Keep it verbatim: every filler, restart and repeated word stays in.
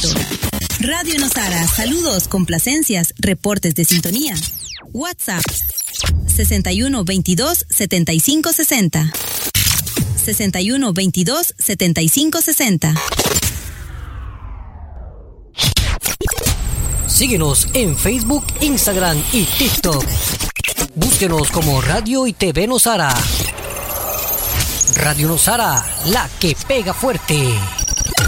Quito. Radio Nosara, saludos, complacencias, reportes de sintonía. WhatsApp sesenta y uno veintidós setenta y cinco sesenta. sesenta y uno veintidós setenta y cinco sesenta. Síguenos en Facebook, Instagram y TikTok. Búsquenos como Radio y T V Nosara. Radio Nosara, la que pega fuerte.